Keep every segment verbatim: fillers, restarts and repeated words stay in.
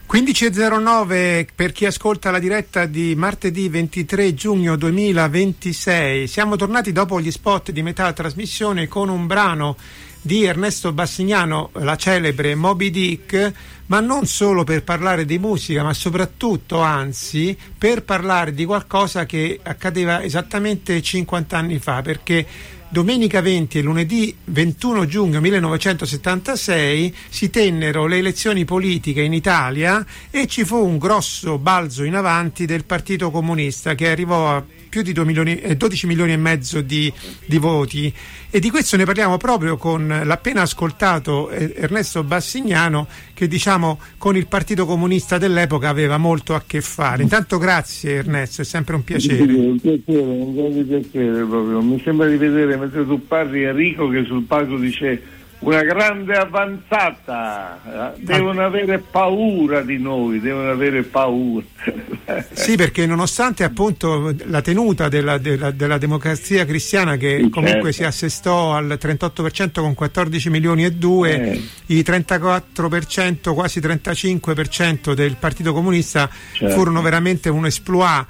quindici e zero nove per chi ascolta la diretta di martedì ventitré giugno duemilaventisei. Siamo tornati dopo gli spot di metà trasmissione con un brano di Ernesto Bassignano, la celebre Moby Dick, ma non solo per parlare di musica, ma soprattutto, anzi, per parlare di qualcosa che accadeva esattamente cinquanta anni fa, perché domenica venti e lunedì ventuno giugno millenovecentosettantasei si tennero le elezioni politiche in Italia e ci fu un grosso balzo in avanti del Partito Comunista, che arrivò a più di due milioni, eh, dodici milioni e mezzo di, di voti, e di questo ne parliamo proprio con l'appena ascoltato Ernesto Bassignano, che diciamo con il Partito Comunista dell'epoca aveva molto a che fare. Intanto grazie Ernesto, è sempre un piacere. Un piacere, un grande piacere proprio. Mi sembra di vedere, mentre tu parli, Enrico che sul palco dice una grande avanzata, devono avere paura di noi, devono avere paura. Sì, perché nonostante appunto la tenuta della, della, della democrazia cristiana, che sì, comunque certo, si assestò al trentotto per cento con quattordici milioni e due, eh. i trentaquattro per cento, quasi trentacinque per cento del Partito Comunista certo, furono veramente un exploit.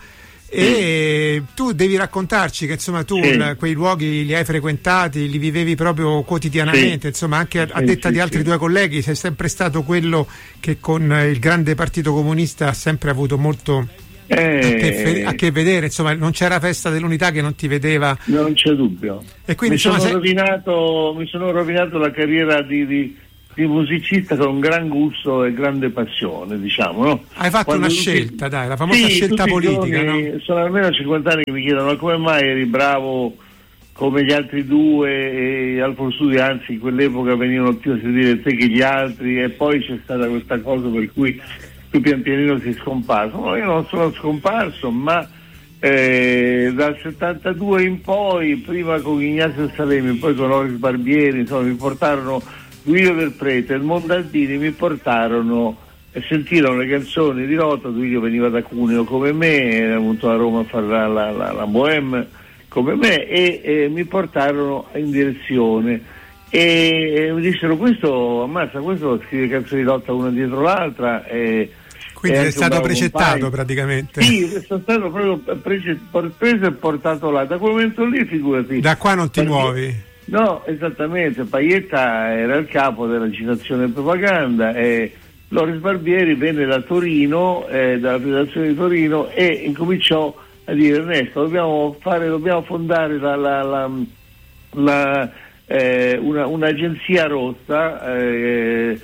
E tu devi raccontarci che insomma tu sì, l- quei luoghi li hai frequentati, li vivevi proprio quotidianamente, sì, insomma anche a, a detta sì, di altri sì, tuoi colleghi sei sempre stato quello che con il grande Partito Comunista ha sempre avuto molto eh, a, che fe- a che vedere, insomma non c'era festa dell'unità che non ti vedeva. Non c'è dubbio. E quindi, mi, insomma, sono sei... rovinato, mi sono rovinato la carriera di, di di musicista con gran gusto e grande passione, diciamo, no? Hai fatto Quando una tutti... scelta, dai, la famosa sì, scelta politica, giorni, no? Sono almeno cinquanta anni che mi chiedono: ma come mai eri bravo come gli altri due e Alfo Studi, anzi in quell'epoca venivano più a sentire te che gli altri, e poi c'è stata questa cosa per cui tu pian pianino sei scomparso. No, io non sono scomparso, ma eh, dal settantadue in poi, prima con Ignazio Salemi, poi con Loris Barbieri, insomma mi portarono Guido del Prete e il Mondaldini, mi portarono e sentirono le canzoni di Rota. Guido veniva da Cuneo come me, era venuto a Roma a fare la, la, la, la Bohème come me, e, e mi portarono in direzione e, e mi dissero: questo ammazza, questo scrive canzoni di Rota una dietro l'altra. E, quindi è stato precettato compagno, praticamente. Sì, sono stato proprio preso, preso e portato là. Da quel momento lì, figurati. Da qua non ti perché, muovi. No, esattamente. Paietta era il capo della citazione e propaganda e Loris Barbieri venne da Torino, eh, dalla federazione di Torino, e incominciò a dire: Ernesto, dobbiamo fare, dobbiamo fondare la, la, la, la, eh, una, un'agenzia rossa eh,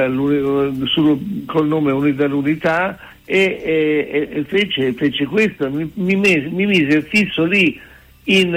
sul, col nome Unità l'Unità, e, e, e fece, fece questo, mi, mi, mise, mi mise fisso lì in...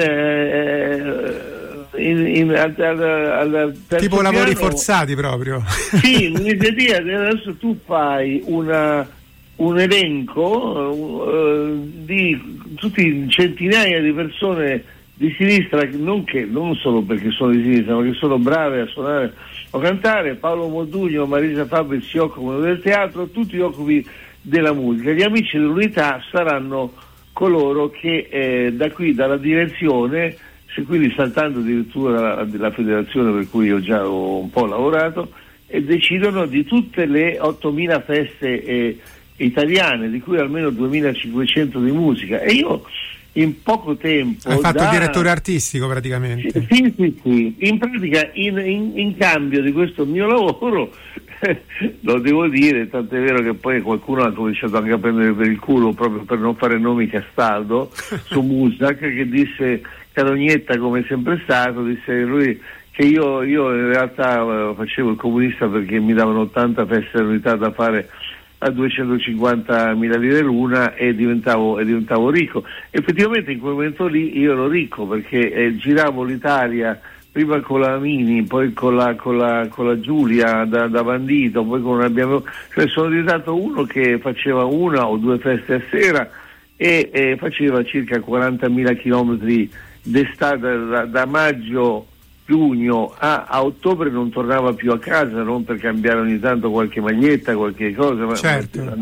Eh, In, in, al, al, al tipo piano, lavori forzati proprio. Sì, un'idea. Adesso tu fai una, un elenco uh, di tutti centinaia di persone di sinistra, non, che, non solo perché sono di sinistra, ma che sono brave a suonare o cantare. Paolo Modugno, Marisa Fabri si occupano del teatro, tutti gli occupi della musica. Gli amici dell'Unità saranno coloro che eh, da qui, dalla direzione, quindi saltando addirittura la, la federazione per cui io già ho un po' lavorato, e decidono di tutte le ottomila feste eh, italiane, di cui almeno duemilacinquecento di musica. E io in poco tempo... Hai fatto da... il direttore artistico praticamente. Sì, sì, sì. In pratica, in, in, in cambio di questo mio lavoro, lo devo dire, tant'è vero che poi qualcuno ha cominciato anche a prendere per il culo, proprio per non fare nomi, Castaldo, su Musac, che disse... Carognetta, come sempre stato, disse lui che io, io in realtà uh, facevo il comunista perché mi davano ottanta feste dell'unità da fare a duecentocinquantamila lire l'una e diventavo, e diventavo ricco. Effettivamente in quel momento lì io ero ricco perché eh, giravo l'Italia prima con la Mini, poi con la, con la, con la Giulia da, da bandito, poi con abbiamo, cioè sono diventato uno che faceva una o due feste a sera e, e faceva circa quarantamila chilometri d'estate, da, da maggio giugno a, a ottobre non tornava più a casa, non per cambiare ogni tanto qualche maglietta, qualche cosa, certo. ma,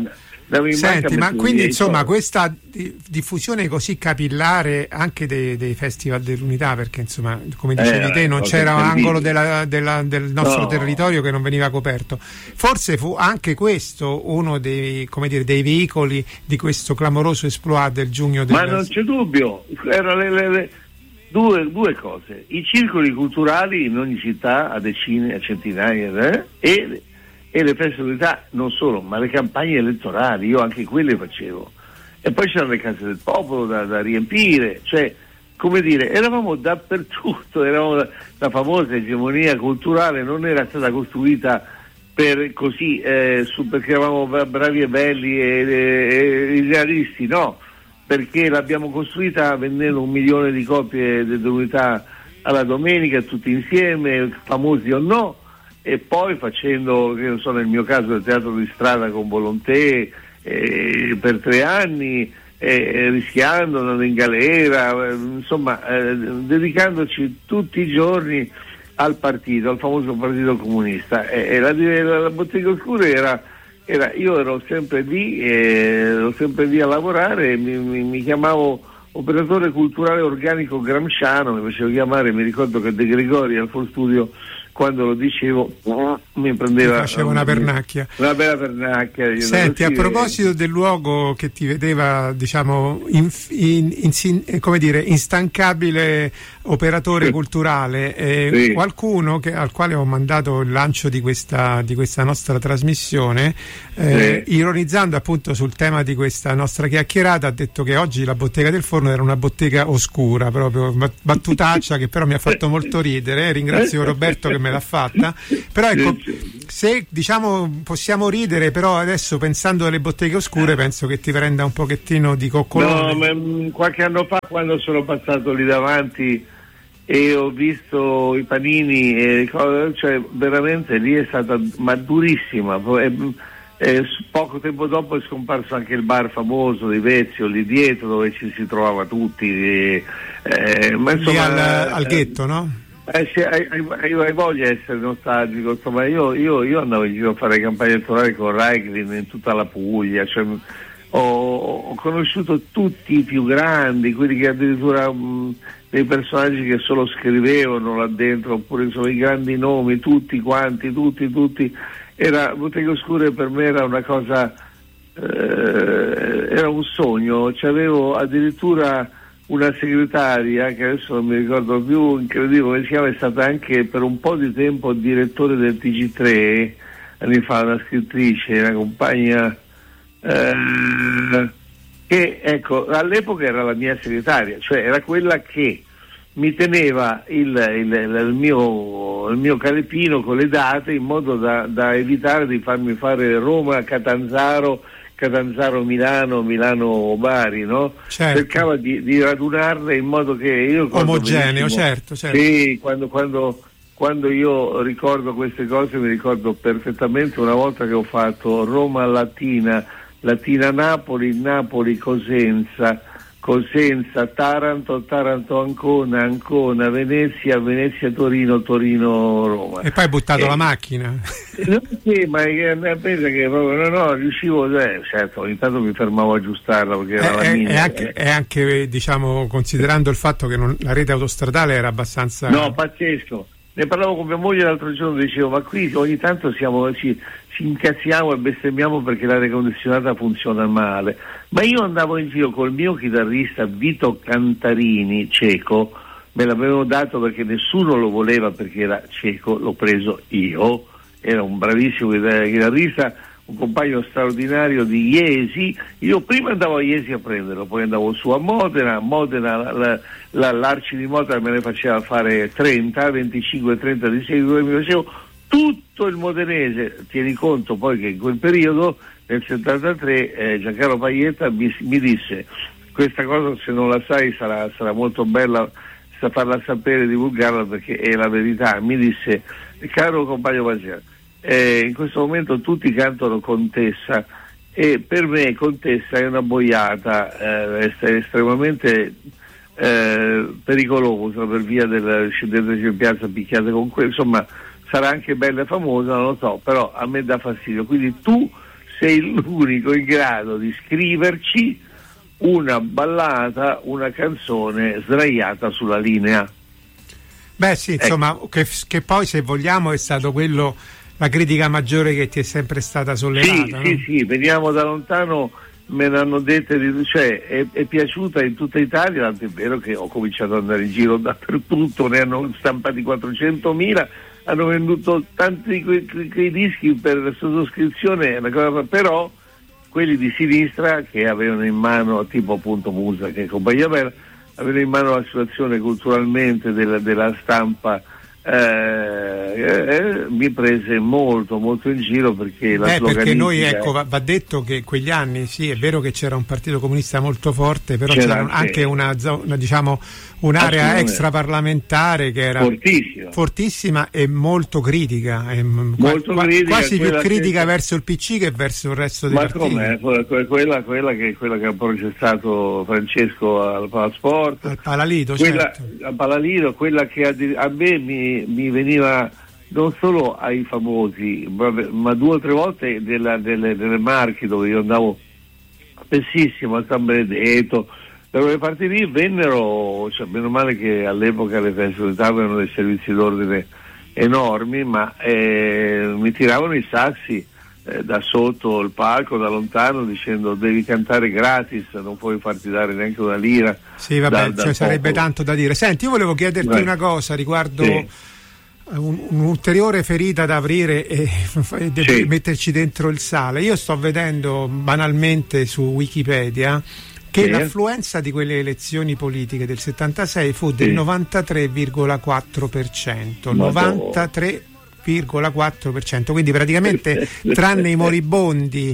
Senti, ma quindi insomma questa diffusione così capillare anche dei, dei festival dell'unità, perché insomma come dicevi eh, te non c'era un angolo della, della, del nostro no. territorio che non veniva coperto, forse fu anche questo uno dei, come dire, dei veicoli di questo clamoroso exploit del giugno del... Ma non c'è dubbio, erano le, le, le, due, due cose: i circoli culturali in ogni città a decine, a centinaia eh, e e le feste dell'unità, non solo, ma le campagne elettorali, io anche quelle facevo. E poi c'erano le case del popolo da, da riempire, cioè, come dire, eravamo dappertutto, eravamo la, la famosa egemonia culturale non era stata costruita per così, eh, su, perché eravamo bravi e belli e, e, e idealisti, no, perché l'abbiamo costruita vendendo un milione di copie dell'unità alla domenica, tutti insieme, famosi o no, e poi facendo, che non so, nel mio caso il teatro di strada con Volonté eh, per tre anni, eh, rischiando, andando in galera, eh, insomma eh, dedicandoci tutti i giorni al partito, al famoso partito comunista. E, e la, la, la Bottega Oscura era, era, io ero sempre lì, eh, ero sempre lì a lavorare, mi, mi, mi chiamavo operatore culturale organico gramsciano, mi facevo chiamare, mi ricordo che De Gregori al Full Studio, quando lo dicevo mi prendeva, mi faceva una pernacchia, una bella pernacchia. Senti, a proposito del luogo che ti vedeva, diciamo, in, in, in, come dire, instancabile operatore sì. culturale, eh, sì. qualcuno che, al quale ho mandato il lancio di questa, di questa nostra trasmissione, eh, sì. ironizzando appunto sul tema di questa nostra chiacchierata, ha detto che oggi la bottega del forno era una bottega oscura, proprio battutaccia che però mi ha fatto molto ridere, eh, ringrazio Roberto che me l'ha fatta. Però ecco, se diciamo possiamo ridere, però adesso pensando alle botteghe oscure penso che ti prenda un pochettino di coccolone. No, ma qualche anno fa, quando sono passato lì davanti e ho visto i panini, e, cioè veramente lì è stata ma durissima. E, e, poco tempo dopo è scomparso anche il bar famoso di Vezio lì dietro, dove ci si trovava tutti, e, eh, ma insomma, lì al, al ghetto, no? Eh, sì, hai, hai, hai voglia di essere nostalgico, insomma, io, io, io andavo in giro a fare campagne elettorali con Raiklin in tutta la Puglia, cioè, ho, ho conosciuto tutti i più grandi, quelli che addirittura mh, dei personaggi che solo scrivevano là dentro, oppure insomma i grandi nomi, tutti quanti, tutti, tutti. Era, Botteghe Oscure per me era una cosa, eh, era un sogno, cioè, avevo addirittura una segretaria che adesso non mi ricordo più, incredibile come si chiama, è stata anche per un po' di tempo direttore del T G tre anni fa, una scrittrice, una compagna eh, che ecco all'epoca era la mia segretaria, cioè era quella che mi teneva il, il, il, mio, il mio calepino con le date in modo da, da evitare di farmi fare Roma, Catanzaro, Catanzaro Milano, Milano Bari, no? Certo. Cercava di, di radunarle in modo che io omogeneo, certo, certo. Sì, quando, quando, quando io ricordo queste cose mi ricordo perfettamente una volta che ho fatto Roma Latina, Latina Napoli, Napoli Cosenza, Cosenza, Taranto, Taranto Ancona, Ancona, Venezia, Venezia Torino, Torino Roma. E poi hai buttato eh, la macchina. No, sì, ma pensa che proprio no, no, riuscivo, eh, certo, ogni tanto mi fermavo a aggiustarla perché era è, la mia. È anche, è anche, diciamo, considerando il fatto che non, la rete autostradale era abbastanza... No, pazzesco. Ne parlavo con mia moglie l'altro giorno, dicevo, ma qui ogni tanto siamo, ci, ci incazziamo e bestemmiamo perché l'aria condizionata funziona male. Ma io andavo in giro col mio chitarrista Vito Cantarini, ceco, me l'avevano dato perché nessuno lo voleva perché era ceco, l'ho preso io, era un bravissimo chitarrista, un compagno straordinario di Iesi. Io prima andavo a Iesi a prenderlo, poi andavo su a Modena, Modena la, la, la, l'Arci di Modena me ne faceva fare trenta, venticinque, trenta di seguito e mi facevo tutto il modenese. Tieni conto poi che in quel periodo, nel settantatré, eh, Giancarlo Paietta mi, mi disse: questa cosa se non la sai sarà, sarà molto bella sa farla sapere, divulgarla perché è la verità. Mi disse: caro compagno Paggiano, eh, in questo momento tutti cantano Contessa e per me Contessa è una boiata, eh, è estremamente eh, pericolosa per via del scendeteci in piazza picchiate con quello, insomma sarà anche bella e famosa, non lo so, però a me dà fastidio. Quindi tu sei l'unico in grado di scriverci una ballata, una canzone sdraiata sulla linea. Beh sì, insomma, ecco. che, che poi, se vogliamo, è stato quello, la critica maggiore che ti è sempre stata sollevata. Sì, no? sì, sì, veniamo da lontano, me ne hanno dette, cioè è, è piaciuta in tutta Italia, tanto è vero che ho cominciato ad andare in giro dappertutto, ne hanno stampati quattrocentomila, hanno venduto tanti quei, quei dischi per sottoscrizione, una cosa, però quelli di sinistra che avevano in mano, tipo appunto Musa che è compagnia bella, avevano in mano la situazione culturalmente della, della stampa, eh, eh, mi prese molto molto in giro, perché la Beh, perché noi, ecco, va, va detto che quegli anni sì, è vero che c'era un partito comunista molto forte, però c'era, c'era anche una zona, diciamo, un'area extraparlamentare che era fortissima, fortissima e molto critica, e molto qua, critica, quasi più critica che... verso il P C che verso il resto dei ma partiti. Ma com'è? Quella, quella, che, quella che ha processato Francesco al Palasport, al Palalido, quella, certo. al Palalido, quella che a, a me mi, mi veniva non solo ai famosi, ma, ma due o tre volte della, delle, delle Marche, dove io andavo spessissimo, a San Benedetto, da quelle parti lì vennero, cioè, meno male che all'epoca le feste avevano dei servizi d'ordine enormi, ma eh, mi tiravano i sassi eh, da sotto il palco, da lontano, dicendo devi cantare gratis, non puoi farti dare neanche una lira. Sì, vabbè, da, cioè, sarebbe tanto da dire. Senti, io volevo chiederti Beh. una cosa riguardo sì. un, un'ulteriore ferita da aprire e sì. metterci dentro il sale. Io sto vedendo banalmente su Wikipedia che sì. l'affluenza di quelle elezioni politiche del settantasei fu del sì. novantatré virgola quattro per cento. novantatré virgola quattro per cento, quindi praticamente tranne i moribondi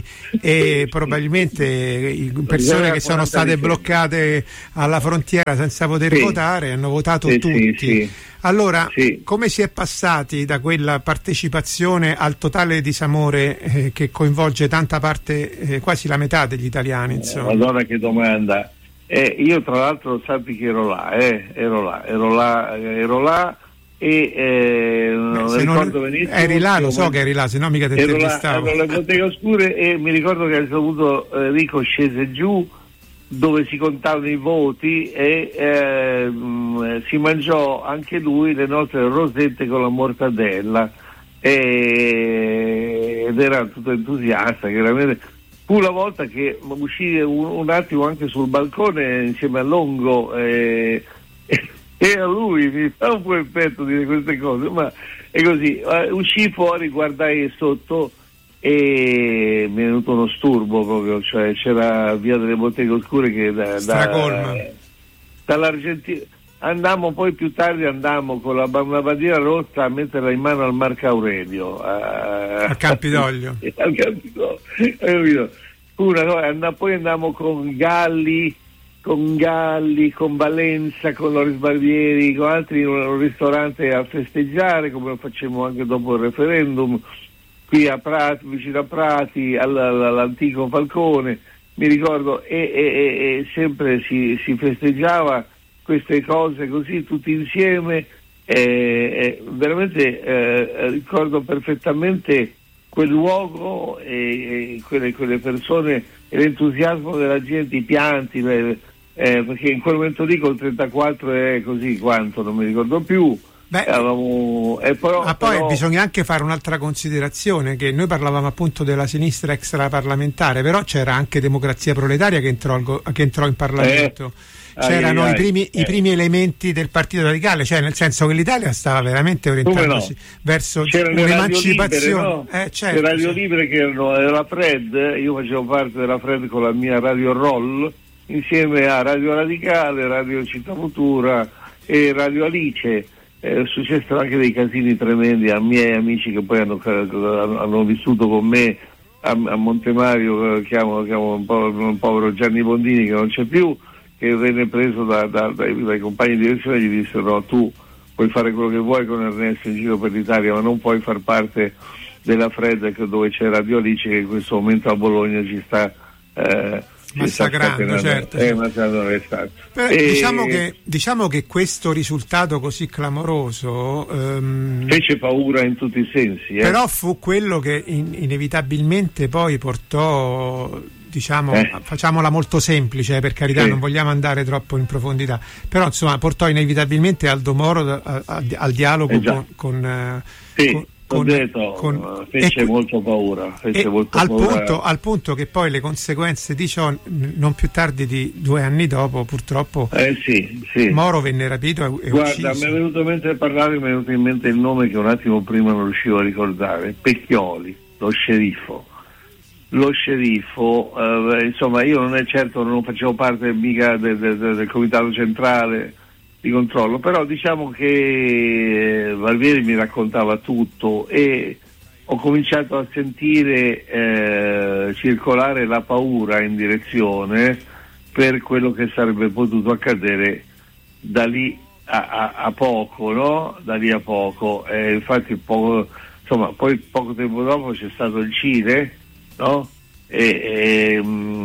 e probabilmente persone che sono state bloccate alla frontiera senza poter sì. votare, hanno votato sì, tutti. Sì, sì. Allora, sì. come si è passati da quella partecipazione al totale disamore eh, che coinvolge tanta parte, eh, quasi la metà degli italiani, insomma? Madonna, che domanda. Eh, io tra l'altro sappi che ero là, eh, ero là, ero là, ero là e eh, non Beh, ricordo non benissimo. Eri là, lo so che eri là, se no mica te intervistavo. Ero alle botteghe oscure e mi ricordo che a un certo punto Enrico scese giù dove si contavano i voti e eh, mh, si mangiò anche lui le nostre rosette con la mortadella e, ed era tutto entusiasta, chiaramente. Fu la volta che uscì un, un attimo anche sul balcone insieme a Longo e, e, e a lui mi fa un po' effetto dire queste cose, ma è così. Uh, uscì fuori, guardai sotto e mi è venuto uno sturbo proprio, cioè c'era via delle botteghe oscure che da, da, dall'Argentina andammo, poi più tardi andammo con la, una bandiera rossa a metterla in mano al Marco Aurelio a, a Campidoglio al Campidoglio. Una, and, poi andammo con Galli con Galli, con Valenza, con Loris Barbieri, con altri in un ristorante a festeggiare, come lo facemmo anche dopo il referendum, qui a Prati, vicino a Prati, all'antico Falcone, mi ricordo, e, e, e sempre si, si festeggiava queste cose così tutti insieme, e, e veramente eh, ricordo perfettamente quel luogo e, e quelle, quelle persone e l'entusiasmo della gente, i pianti, le, eh, perché in quel momento lì col trentaquattro è così quanto, non mi ricordo più. Beh, Eravamo, eh, però, ma poi però... bisogna anche fare un'altra considerazione, che noi parlavamo appunto della sinistra extraparlamentare, però c'era anche Democrazia Proletaria che entrò, che entrò in Parlamento. Eh, c'erano ai, ai, i, primi, eh. i primi elementi del Partito Radicale, cioè nel senso che l'Italia stava veramente orientandosi no? verso c'erano un'emancipazione. Libere, no? eh, certo, le radio sì. libere che erano, era la Fred, io facevo parte della Fred con la mia Radio Roll, insieme a Radio Radicale, Radio Città Futura e Radio Alice. Eh, successero anche dei casini tremendi a miei amici che poi hanno, hanno vissuto con me a, a Montemario, chiamo, chiamo un, po', un povero Gianni Bondini che non c'è più, che venne preso da, da, dai, dai compagni di direzione e gli dissero no, tu puoi fare quello che vuoi con Ernesto in giro per l'Italia, ma non puoi far parte della Fred dove c'è Radio Alice, che in questo momento a Bologna ci sta eh, massacrando, certo, eh, massacrando l'estate. Però, e... diciamo, che, diciamo che questo risultato così clamoroso ehm, fece paura in tutti i sensi, eh. Però fu quello che in, inevitabilmente poi portò, diciamo, eh. facciamola molto semplice, per carità, sì. Non vogliamo andare troppo in profondità, però insomma portò inevitabilmente Aldo Moro a, a, a, al dialogo eh con, con, sì. con Con, detto, con, fece e, molto paura, fece molto al, paura. Punto, al punto che poi le conseguenze di ciò, non più tardi di due anni dopo, purtoppo eh sì, sì. Moro venne rapito e, e Guarda, ucciso. mi è venuto mentre parlare, mi è venuto in mente il nome che un attimo prima non riuscivo a ricordare, Pecchioli, lo sceriffo. Lo sceriffo, eh, insomma, io non è certo, non facevo parte mica del, del, del comitato centrale di controllo, però diciamo che Valvieri mi raccontava tutto e ho cominciato a sentire eh, circolare la paura in direzione per quello che sarebbe potuto accadere da lì a, a, a poco, no? Da lì a poco. Eh, infatti poco, insomma, poi poco tempo dopo c'è stato il Cile, no? E,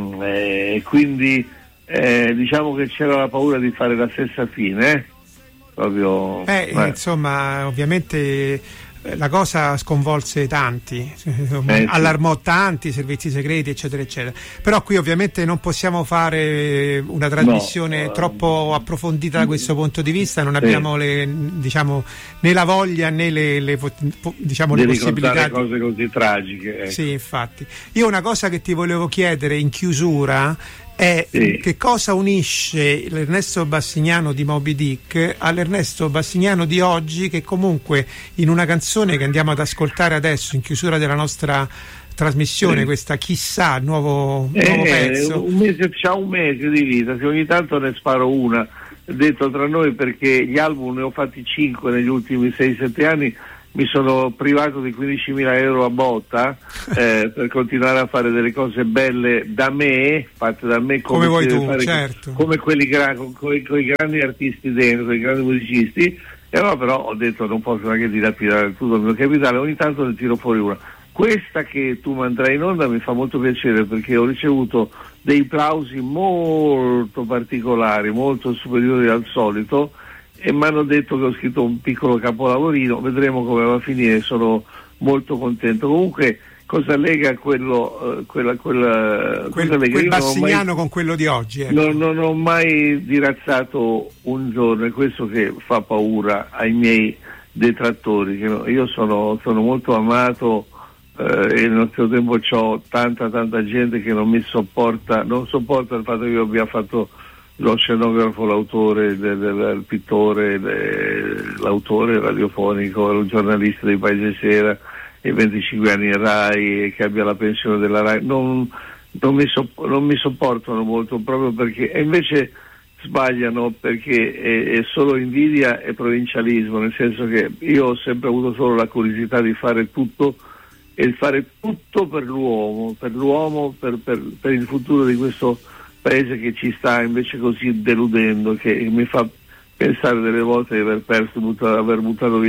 e, e quindi Eh, diciamo che c'era la paura di fare la stessa fine, eh? Proprio. Eh, eh. Insomma, ovviamente la cosa sconvolse tanti, eh, allarmò sì. tanti servizi segreti, eccetera, eccetera. Però qui ovviamente non possiamo fare una trasmissione no, troppo uh, approfondita da questo punto di vista, non sì. abbiamo le, diciamo, né la voglia né le, le, diciamo, di le possibilità. Di cose così tragiche. Ecco. Sì, infatti. Io una cosa che ti volevo chiedere in chiusura è sì. che cosa unisce l'Ernesto Bassignano di Moby Dick all'Ernesto Bassignano di oggi, che comunque in una canzone che andiamo ad ascoltare adesso in chiusura della nostra trasmissione, sì. questa Chissà, nuovo, eh, nuovo pezzo, un mese, c'ha un mese di vita, se ogni tanto ne sparo una, detto tra noi, perché gli album ne ho fatti cinque negli ultimi sei sette anni. Mi sono privato di quindicimila euro a botta eh, per continuare a fare delle cose belle da me, fatte da me come, come vuoi tu, fare, certo. come quelli gra- con, con, con i grandi artisti dentro, con i grandi musicisti, e allora però ho detto non posso neanche dilapidare tutto il mio capitale, ogni tanto ne tiro fuori una. Questa che tu mandrai in onda mi fa molto piacere, perché ho ricevuto dei plausi molto particolari, molto superiori al solito, e mi hanno detto che ho scritto un piccolo capolavorino, vedremo come va a finire, sono molto contento. Comunque cosa lega quello, uh, quella, quella, quel, cosa lega? quel Bassignano mai, con quello di oggi? Ecco. Non, non ho mai dirazzato un giorno, e questo che fa paura ai miei detrattori, che no, io sono, sono molto amato eh, e nello stesso tempo c'ho tanta tanta gente che non mi sopporta, non sopporta il fatto che io abbia fatto lo scenografo, l'autore, del, del, il pittore, del, l'autore radiofonico, il giornalista di Paese Sera, e venticinque anni in Rai, e che abbia la pensione della Rai, non, non, mi, so, non mi sopportano molto, proprio perché, e invece sbagliano, perché è, è solo invidia e provincialismo, nel senso che io ho sempre avuto solo la curiosità di fare tutto, e fare tutto per l'uomo, per l'uomo, per, per, per il futuro di questo paese che ci sta invece così deludendo, che mi fa pensare delle volte di aver perso, buttato, aver buttato via